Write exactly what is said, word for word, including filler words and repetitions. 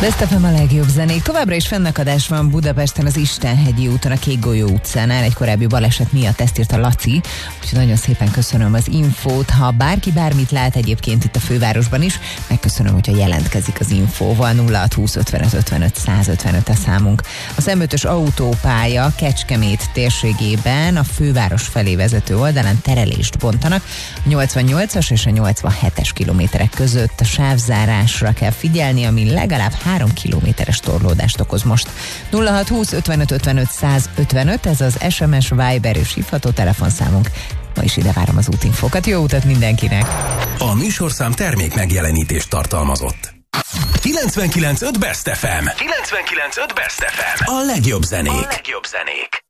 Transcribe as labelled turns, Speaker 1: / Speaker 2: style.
Speaker 1: Best ef em a legjobb zenék. Továbbra is fennakadás van Budapesten az Istenhegyi úton, a Kékgolyó utcánál. Egy korábbi baleset miatt ezt írt a Laci, úgyhogy nagyon szépen köszönöm az infót. Ha bárki bármit lát egyébként itt a fővárosban is, megköszönöm, hogyha jelentkezik az infóval. nulla hat húsz ötvenöt ötvenöt száz ötvenöt a számunk. A szem ötös autópálya Kecskemét térségében a főváros felé vezető oldalán terelést bontanak. A nyolcvannyolcas és a nyolcvanhetes kilométerek között a sávzárásra kell figyelni, ami legalább három kilométeres torlódást okoz most. nulla hat húsz ötvenöt ötvenöt száz ötvenöt, ez az es em es, Viber és hívható telefonszámunk. Ma is ide várom az útinfókat. Jó utat mindenkinek!
Speaker 2: A műsorszám termék megjelenítést tartalmazott. kilencvenkilenc pont öt Best ef em. kilencvenkilenc pont öt Best ef em. A legjobb zenék. A legjobb zenék.